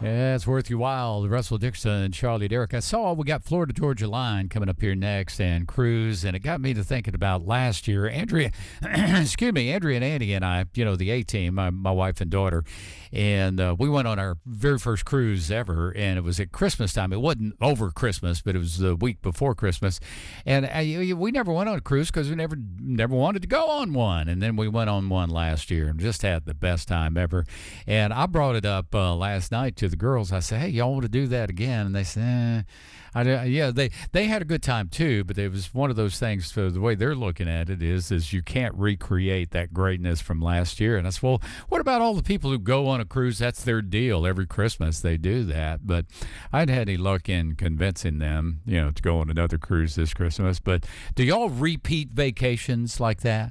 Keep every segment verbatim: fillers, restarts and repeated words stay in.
Yeah, it's worth your while. Russell Dixon, Charlie Derrick. I saw we got Florida Georgia Line coming up here next and Cruise, and it got me to thinking about last year. Andrea, excuse me, Andrea and Andy and I, you know, the A-team, my, my wife and daughter, and uh, we went on our very first cruise ever, and it was at Christmas time. It wasn't over Christmas, but it was the week before Christmas, and uh, we never went on a cruise because we never never wanted to go on one, and then we went on one last year and just had the best time ever. And I brought it up uh, last night to the girls. I said, hey, y'all want to do that again? And they said, eh. I, yeah, they, they had a good time too, but it was one of those things. So the way they're looking at it is, is you can't recreate that greatness from last year. And I said, well, what about all the people who go on a cruise? That's their deal. Every Christmas they do that. But I hadn't had any luck in convincing them, you know, to go on another cruise this Christmas. But do y'all repeat vacations like that?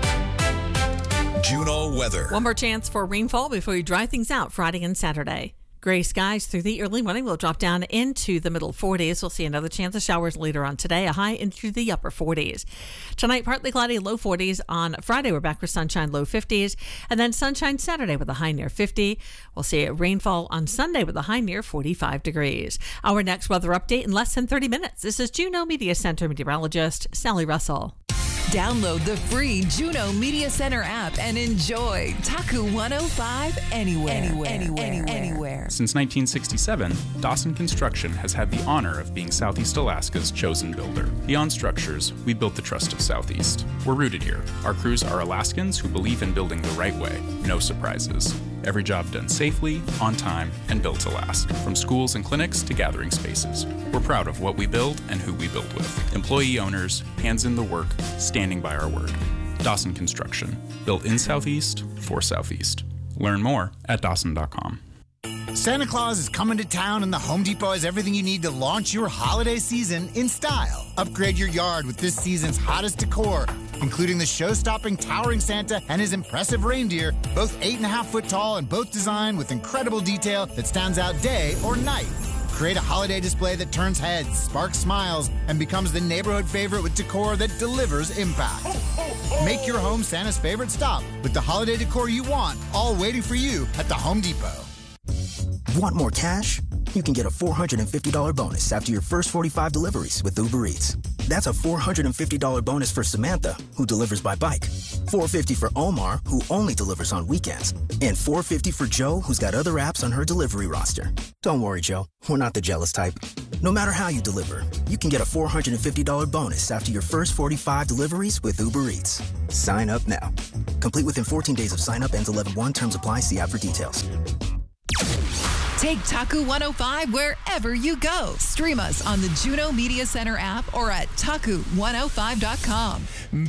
Juneau weather. One more chance for rainfall before you dry things out Friday and Saturday. Gray skies through the early morning will drop down into the middle forties. We'll see another chance of showers later on today, a high into the upper forties. Tonight, partly cloudy, low forties. On Friday, we're back with sunshine, low fifties. And then sunshine Saturday with a high near fifty. We'll see rainfall on Sunday with a high near forty-five degrees. Our next weather update in less than thirty minutes. This is Juneau Media Center meteorologist Sally Russell. Download the free Juneau Media Center app and enjoy Taku one oh five anywhere, anywhere, anywhere, anywhere. anywhere. Since nineteen sixty-seven, Dawson Construction has had the honor of being Southeast Alaska's chosen builder. Beyond structures, we built the trust of Southeast. We're rooted here. Our crews are Alaskans who believe in building the right way. No surprises. Every job done safely, on time, and built to last. From schools and clinics to gathering spaces. We're proud of what we build and who we build with. Employee owners, hands in the work, standing by our word. Dawson Construction. Built in Southeast, for Southeast. Learn more at dawson dot com. Santa Claus is coming to town, and the Home Depot has everything you need to launch your holiday season in style. Upgrade your yard with this season's hottest decor, including the show-stopping towering Santa and his impressive reindeer, both eight and a half foot tall and both designed with incredible detail that stands out day or night. Create a holiday display that turns heads, sparks smiles, and becomes the neighborhood favorite with decor that delivers impact. Make your home Santa's favorite stop with the holiday decor you want, all waiting for you at the Home Depot. Want more cash? You can get a four hundred fifty dollars bonus after your first forty-five deliveries with Uber Eats. That's a four hundred fifty dollars bonus for Samantha, who delivers by bike, four hundred fifty dollars for Omar, who only delivers on weekends, and four hundred fifty dollars for Joe, who's got other apps on her delivery roster. Don't worry, Joe. We're not the jealous type. No matter how you deliver, you can get a four hundred fifty dollars bonus after your first forty-five deliveries with Uber Eats. Sign up now. Complete within fourteen days of sign up. Ends eleven one. Terms apply. See app for details. Take Taku one oh five wherever you go. Stream us on the Juneau Media Center app or at taku one oh five dot com.